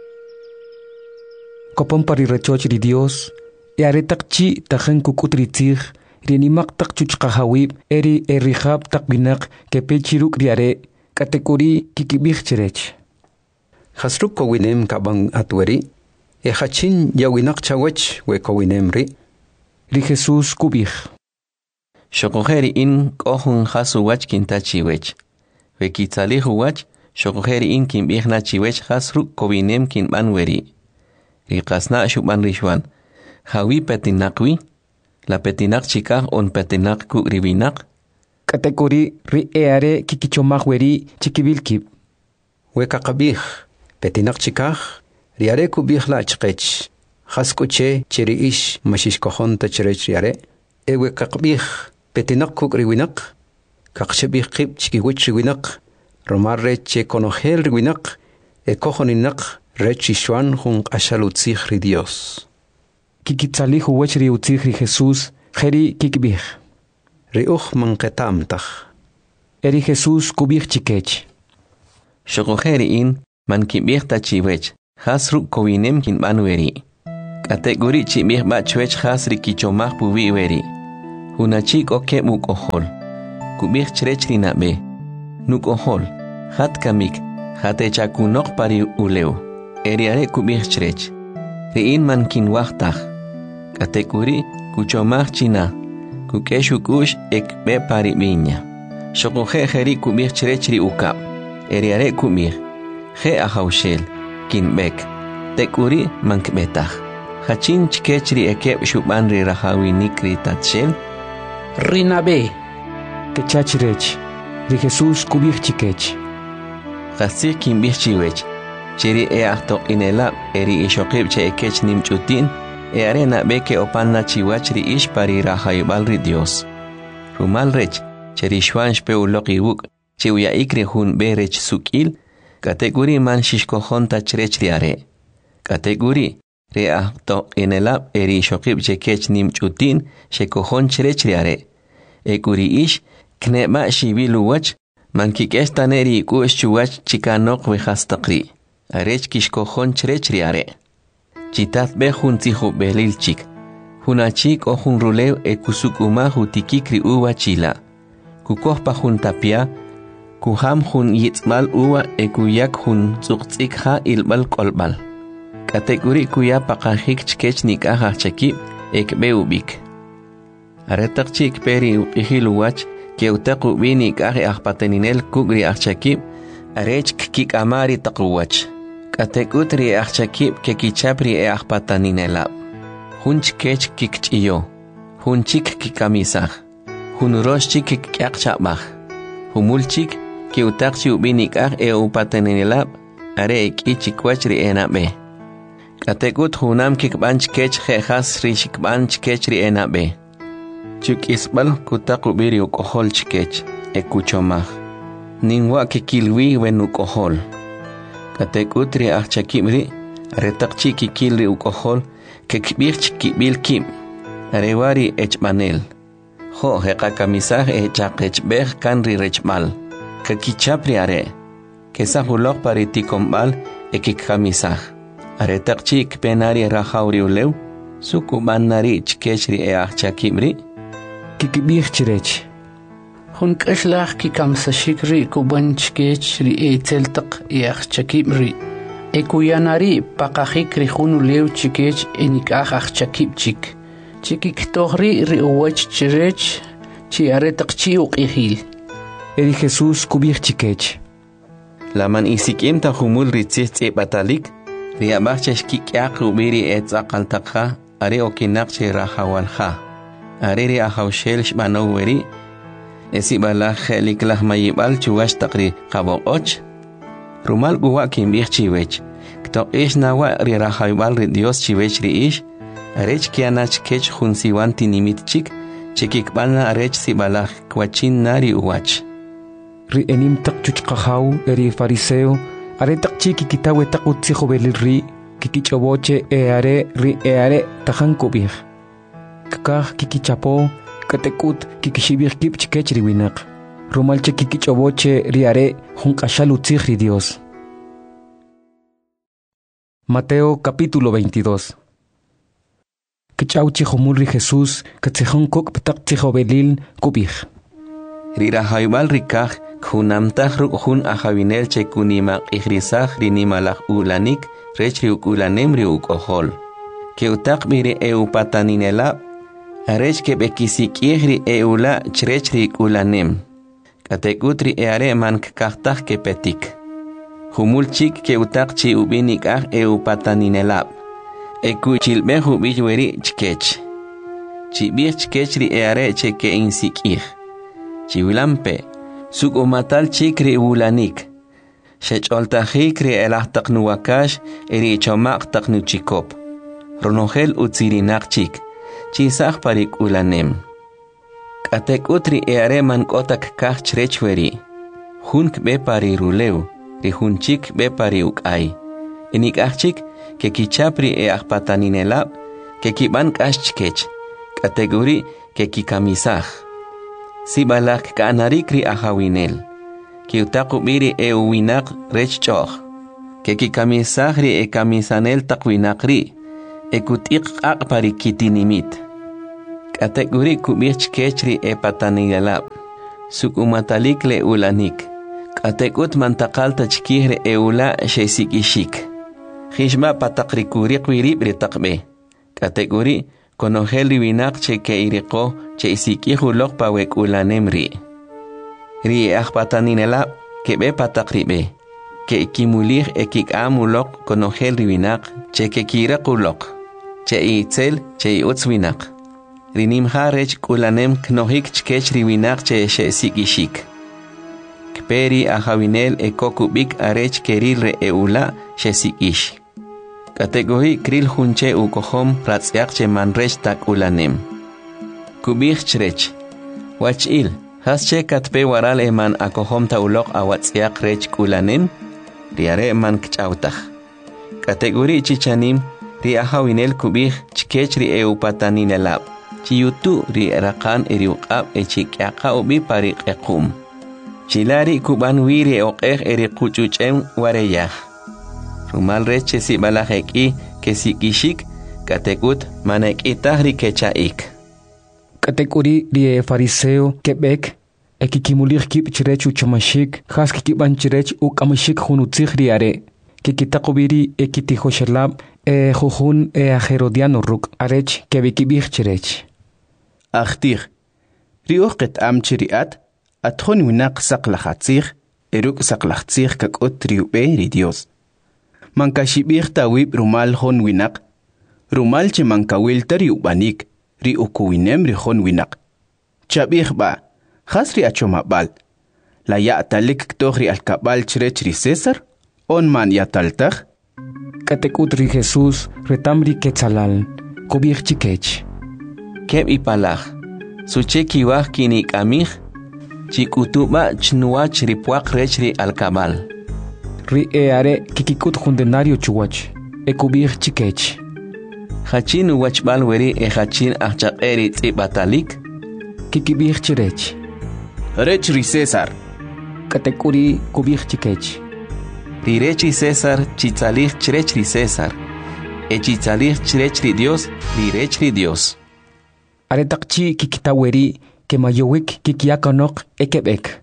Kopon pari rechoch ri Dios. Earetakchi tajen kukutritzig. Rinimak tak chuchkahawib eri erihab tak binak kepechiruk riare. Katekuri kikibich chirech. Hasruk kowinem kabang atweri. Hachin yawinak chawech we kowinemri. Ri Jesús kubich. Shokoheri in kohun hasu wach kintachiwech. We kitzalihu wach. Shokoheri in kimbich na chiwech hasruk kowinem kinban weri. Ri kasna shuban rishwan. Hawi petinakwi. La petinak chikah on petinak ku ribinak. Katekuri ri eare kikichomah weri chikibilkib. We kakabich. Petinak chikah. Riare kubich la chkech. Haskuche chiri ish mashish kohon ta chirech riare. Ewe kakabich. Petinak kuk riwinak. Kakshebich kib chikiwich riwinak. Romarre che konohel riwinak. E kohoninak rechishwan hun ashalutzich ri Dios. Kikitzalihu wech riutzich ri Jesús. Jeri kikibich. Riuch manketamtach. Eri Jesús kubich chikech. Shokoheri in man kibich tachiwech. Hasru kowinem kin banweri. Kategori chimih bachwech hasri kichomah puwi weri. Hunachik oke mukohol. Kubih chrechri nabe. Nukohol. Hat kamik. Hate chakunok pari uleu. Eriare kubih chrech. Riin man kin wachtah. Kategori kuchomah china. Kukeshukush ek be pari binya. Shokohe heri kubih chrechri ukap. Eriare kubih. He ahaushel. Kin bek. Tekuri mankbetah. Hachin chkechri ekep shubanri rahawi nikri tatshel. Rinabe. Kechachrech. Ri Jesús kubih chikech. Hasir kin bih chiwech. Chiri ahtok inela eri ishokib che ekech nimchutin. Arena beke opanna chiwachri ish pari rahayibalri Dios. Rumal rech. Cheri shwansh pe uloqiwuk. Chiwya ikri hun berech sukil. Kategori man shishkohon tachrechri are. Kategori. Reahto inelab eri shokib chekech nimchutin shekohon chrechriare. Ekuri ish kneba shibiluwach mankikestaneri kush chuwach chikanok vejastaqri. Arech kishkohon chrechriare. Chitat be hun tihu belil chik. Hunachik o hun rulew ekusukuma hutikikri uwa chila. Kukohpa hun tapia. Kuham hun yitzmal uwa ekuyak hun tzuqtsikha ilbal kolbal. Kategori kuya pakahik chkech nikahah chakib ekbe ubik. Aretak chik peri upihiluwach ke utaku bini kahe ahpateninel kugri achakib arech kik amari takuwach. Kategutri achakib ke kichapri ahpataninelab. Hunch kech kikchiyo. Hunchik kikamisah. Hunuroshchik kikyakchabah. Humulchik ke utakchi ubini kah upateninelab are ichikwachri enabe. Kategut hunam kikbanch kech jejas rishikbanch kechri enabe. Chuk isbal kutaku biri ukohol chikech ekuchomah. Ninwa kikilwi wen ukohol. Kategutri achakimri retakchi kikilri ukohol kekbirch kibil kim. Arewari echmanel. Ho hekakamisah echakechbeh kanri rechmal. Kakichapri are. Kesahulok pariticombal ekikamisah. Aretakchik penari rahauri uleu, sukuban nari chkechri achakimri. Kikibih chirech. Hun kashlach kikamsashikri kuban chkechri teltak achakimri. Ekuyanari pakahikri hun uleu chikech enikah achakipchik. Chikiktohri riuwach chirech chi aretakchi uqihil. Eri Jesús kubih chikech. Laman isikimta humul ritzitz batalik. Riabachech kikyak ubiri etzaqaltakha are okinakche rahawalha. Are ri ahawshel shbanoweri. Esibala heliklah mayibal chuwash takri qaboqoch. Rumal guwa kimbih chiwech. Kto ish nawa ri rahawal ri Dios chiwech ri ish. Arech kianach kech hunsiwanti nimitchik. Chikikbana arech sibala kwachin nari uwach. Ri enim tak chuchqahaw eri fariseo. Are takchi kikitawe takutsi belil ri kikichoboche eare ri eare tahan kubih. Kakah kikichapo katekut kikishibih kip chikech ri winak. Rumalche kikichoboche ri are hunkashalu tzihri Dios. Mateo capítulo 22. Kichauchi homulri Jesús katzihon kuk ptak belil kubih. Rira haibal rikah Kunamtah hun ahavinel chekunimak ihrisah rinimalak ulanik rechri ukulanemri ukohol. Keutak biri eupataninela arech ke bekisik ihri eula chrechri ulanem. Katekutri eare man kahtah ke petik. Humulchik keutak chi ubinik ah eupataninela. Ekuchilbehu bijweri chkech. Chibir chkechri eare cheke insik ih. Chiwilampe. Suk umatal chikri ulanik. Shecholtajikri elahtaq nuwakash eri chomaq nuchikop. Ronogel utzirinak chik. Chisaq parik ulanem. Katek utri eareman kotak kach chrechweri. Hunk be pari ruleu. Ri hunchik be pari ukay. Inik achik ke kichapri ahpataninelab ke kiban kashchkech. Kategori ke kikamisah. Sibalak kanarikri ahawinel. Kiutaku biri uwinak rechchoch. que kikamisahri e kamisanel taqwinaqri e kutiq aqpari kitinimit kategori kubich kechri e patanilab sukumatalik le ulanik katekut mantaqalta chkihre e ula shesikishik khishma pataqrikuri qwiribri taqbe kategori konogel riwinak che ke iriqo che isikihu lokpa wek ulanemri ri aqpataninelab kebe pataqribe que kimulir ekik amulok konogel riwinak che ke kiraqulok che itzel che utzwinak rinim harech kulanem knohik chkech riwinak che shesikishik kperi ahawinel ekokubik arech kerilre eula shesikish kategori kril hunche ukohom ratzyak che manrech tak ulanem kubich chrech wachil hasche katpe waral eman akohom taulok awatzyak rech kulanem riare man kchautaj kategori chichanim ri ahawinel kubich chkech ri eupataninelab chiyutu ri raqan eriuqab echikyaqa ubi pariq equm chilari kuban wiri oqej eri quchuchem wareyaj rumal reche si balajeki que sikishik katekut manekitah ri kechaik katekuri ri fariseo kebek ekikimulir kip chirechu chamashik khas kiban chirech ukamashik hunutzig riare kikitaqubiri ekitihoshalab jujun herodiano ruk arech kebikibig chirech Achtir, riuqet am chiriat, atjon winak saqlahatzir, eruk saqlahatzir kakot riube ri Dios. Mankashibir tawib rumal hon winak, rumal che mankawil tariubanik, riukuwinem ri hon winak. Chabir ba, khasri achomabal, la ya'talik ktohri alkabal chirech ri César, on man yataltaj. Katekut ri Jesús retamri quetzalal, kubir chikech. Keb ipalaj suchekiwaj kinik amij chikutuba chnuach ripuaq rech ri alkabal ri eare kikikut jundenario chuwach ekubij chikech hachin wachbal weri hachin achaqeri tsibatalik kikibij chirech rech ri César katekuri kubij chikech ri rech ri César chitzalij chirech ri César chitzalij chirech ri Dios ri rech ri Dios aretakchi kikitaweri que mayowik kikiakanok ekebek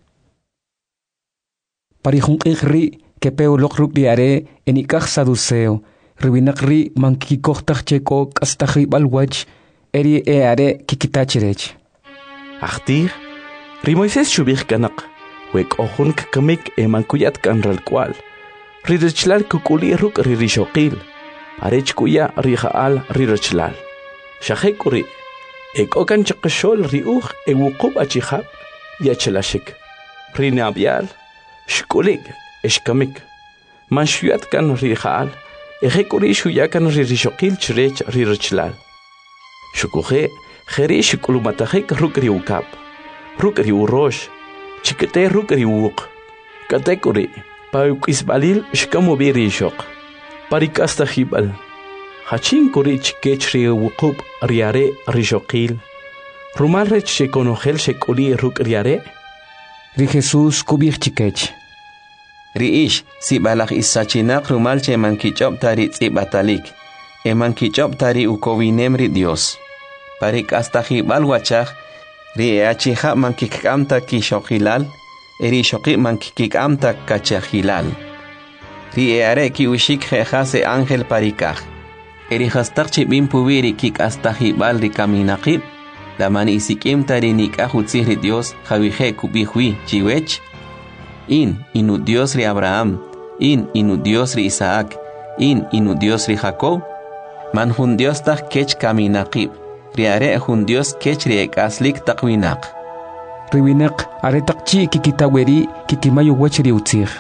parihunqri que peulok rubiare enikaj saduceo riwinaqri mankikojtaj cheko kastajri balwach eri eare kikitachirech Achtir ri Moisés shubij kanak wek ohun kamik mankuyat kanral kwal ririchlal kukuli ruk ririshoqil arech kuya rijaal ririchlal shahekuri Okan chakashol riuj ewuqub achihab yachelashik rinabial shkulik eshkamik manshuyat kan rijal ejekuri shuyakan ririshoqil chirech ririchlal shukuje kheri shkulumatajik rukri ukap rukri urosh chikete rukri uq katekuri paukisbalil shkamubiri shoq parikastahibal Hachin kurich kechri wuqub riare rishoqil. Rumal rech shekonogel shekuli ruk riare. Ri Jesús kubich chikech. Ri ish si balach isachinak rumal che mankichop tari tsibatalik. Mankichop tari ukowinem ri Dios. Parik astajibal wachach ri achija mankikamta kishoqilal. Eri shoqi mankikamta kachajilal. Ri eare ki ushik jejase ángel parikaj. Erihastakchi bin pubiri kik astajibal ri kaminaqib, la mani isikim tari nikahutzihri Dios javije kubihui chiwech, inu Dios ri Abraham, inu Dios ri Isaac, inu Dios ri Jacob, man hun Dios tak kech kaminaqib, riare hun Dios kech ri ekaslik takwinaq. Riwinaq aretakchi kikitaweri kikimayo wech ri utzih.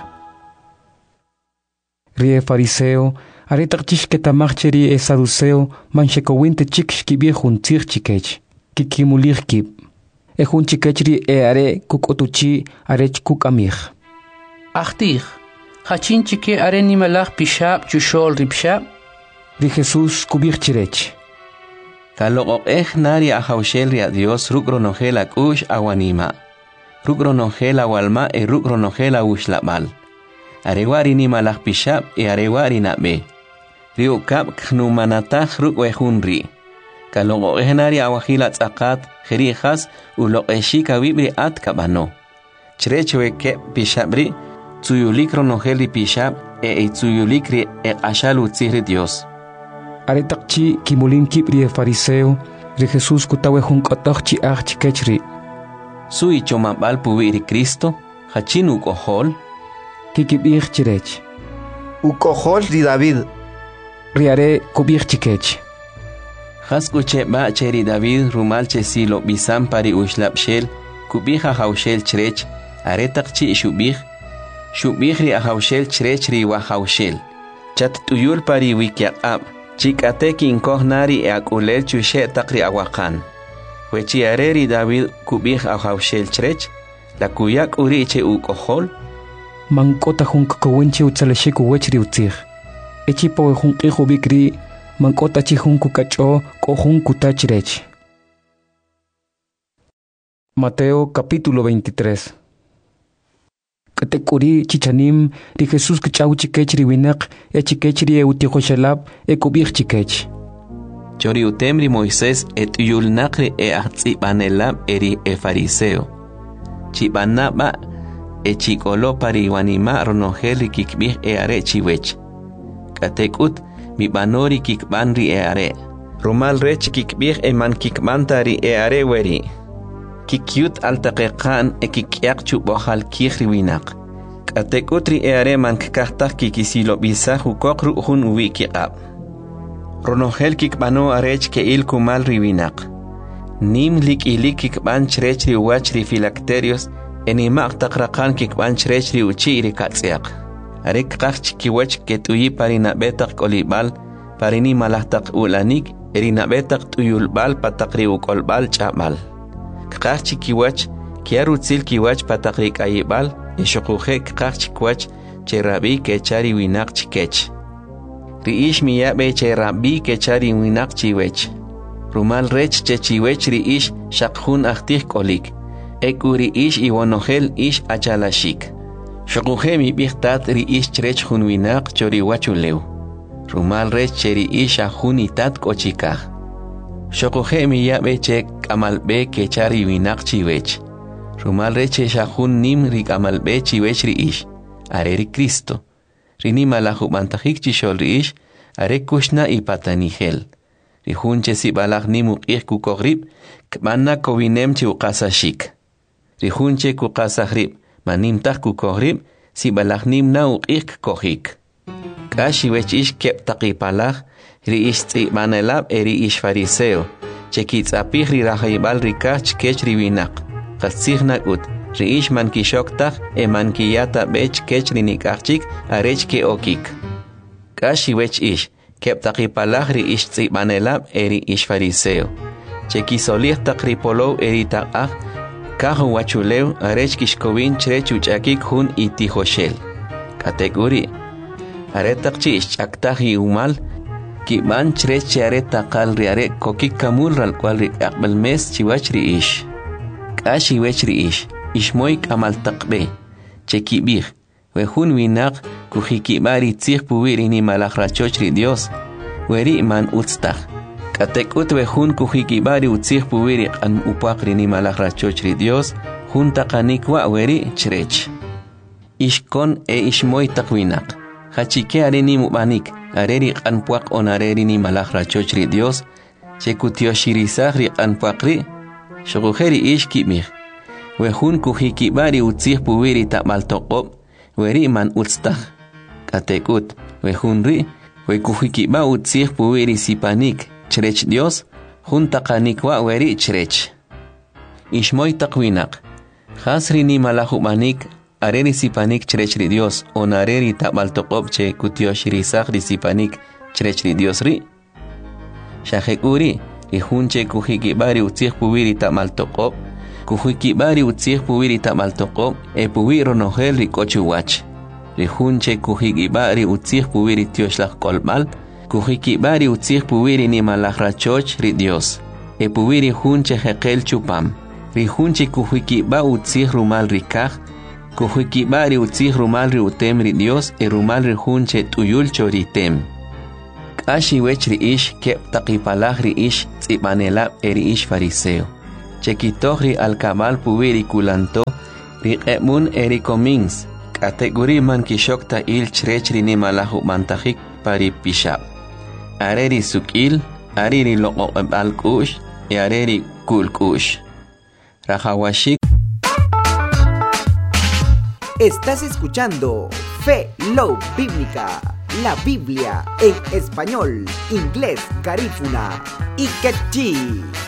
Rie fariseo, aretakchish ketamacheri e saduceo manchekowinte chiksh kibie juntzir chikech kikimulir kib e jun chikechri e are kukotuchi arech kukamih Achtir hachin chike are nimalach pishab chushol ripshab ri Jesús kubir chirech Kaloq nari ahawshel ri Dios rukronogela kush awanima rukronogela walma e rukronogela ushlabal arewari ni malak pishab arewari nabe. Rio kap knumanatah ruk wehunri. Kalong ohenari awahila tsakat khiri khas ulok eshika wibri at kabano. Chreche ke pishabri tsuyulik ronoheli pishab tsuyulikri ashalu tsihri Dios. Aretakchi kimulin kibri fariseo ri Jesús kutawe hunkotokchi chikechri. Sui chomabal puwiri Cristo hachin ukohol kikibir chirech. Ukohol ri David. Riare kubir chikech. Haskuche ba cheri David rumal chesilo bisam pari ushlab shel kubija haushel chirech aretakchi shubih ri ahaushel chirech ri wahaushel. Chat tuyul pari wikiak chikateki inkohnari akulel chushe takri awakan. Wechi areri David kubih ahaushel chirech la kuyak uriche ukohol. Mankota hunkakawinchi utsaleshiku wechri utzir. Echipo hunkihu bikri mankota chihunku kacho kohunku tachirech. Mateo capítulo 23. Katekuri chichanim ri Jesús kachau chikechri winak chikechri utihoshalab kubih chikech. Chori utemri Moisés yulnakri ahtsibanelab eri fariseo. Chibanaba chikolo pari wanima ronoheli kikbih are chiwech. Katekut mi banori kikbanri are. Rumal rech kikbih man kikbantari are weri. Kikyut altaqiqan kikyak chubohal kihri winak. Katekutri are man kikahtak kikisilo bisa hukokru hun wikiqab. Ronohel kikbano arech ke il kumal riwinak. Nim lik ilik kikban chrechri wachri filacterios enimak takraqan kikban chrechri uchiri katsiak. Arek qach kiwach ketuyi parina betak kolibal parini malahtak ulanik erina betak tuyulbal patakri ukolbal chabal. Qach kiwach kiarutzil kiwach patakri kayibal eshuquhe qach kiwach cherabi kechari winak chikech. Riish miyabe cherabi kechari winak chiwech. Rumal rech chechiwech riish shakhun ahtih kolik. Ekuri ish iwonohel ish achalashik. Shakuhemi bihtat riish chrech hun winak chori wachuleu. Rumal rech cheri ish ahunitat kochikah. Shakuhemi yabe che kamalbe kechari winak chiwech. Rumal rech shahun nim rik amalbe chiwech riish. Areri Cristo. Rini malahu bantahik chishol riish. Are kushna ipatanihel. Rihun chesi balak nimu kukohrib. Kmanna kovinem chi ukasashik. Rihunche kukasahrib. Manimtah kukohrib. Si balak nim na uqik kohik. Kashi wech ish kep taqipalak. Ri ish tzi manelab eri ish fariseo. Chekitz apih ri rahayibal rikach kech riwinak. Qatsih nakut. Ri ish man kishoktak man kiyata bech kech rinikachik arech ke okik. Kashi wech ish. Kep taqipalak ri ish tzi manelab eri ish fariseo. Chekisolih taqripolo eri taqah. Kahu wachuleu arech kishkovin chrech uchakik hun itihoshel. Kategori. Aretakchi ishchaktahi umal. Kiban chrech aretaqal riare kokik kamul ral cual ri akbal mes chiwach ri ish. Kashi wech ri ish. Ishmoik amal taqbe. Chekibih. Wehun winak kuhikibari tzih puwiri ni malakrachoch ri Dios. Weri man utstah. Katekut wehun kuhikibari utzih puwiri an upakri ni malakrachoch ri Dios. Hun taqanikwa weri chrech. Ishkon ishmoy taqwinak. Hachike areni mubanik. Areri anpuak on areri ni malakrachoch ri Dios. Chekutioshirisa ri anpuakri. Shoguheri ish kibih. Wehun kuhikibari utzih puwiri tamaltoqob. Weri man utstah. Katekut wehun ri. Wekuhikiba utzih puwiri sipanik. Chrech Dios. Hun taqanikwa weri chrech. Ishmoy taqwinak. Khasri ni malahumanik. Areri sipanik chrech ri Dios. On areri tamaltoqob che kutioshirisak ri sipanik chrech ri Dios ri. Shahekuri. Ihunche kuhikibari utzih puwiri tamaltoqob. Kuhikibari utzih puwiri tamaltoqob. Puwiro nohel ri kochuwach. Rihunche kuhikibari utzih puwiri tioshlak kolmal. Kuhikibari utzih puwiri ni malakrachoch ri Dios. Puwiri hunche hekel chupam. Rihunche kuhikiba utzih rumal rikah. Kuhuikibari utzih rumal ri utem ri Dios e rumal ri hunche tuyul choritem. Kashi wech ri ish kep taqipalah ri ish tzibanelab eri ish fariseo. Chekitoh ri alkabal puwiri kulanto ri emun eri komins. Kategori man kishokta il chrech ri nimalahu mantajik pari pishab. Areri sukil, ariri loko alkush, y areri kulkush. Rajawashik. Estás escuchando Fe Love Bíblica, la Biblia en español, inglés, garífuna y quechí.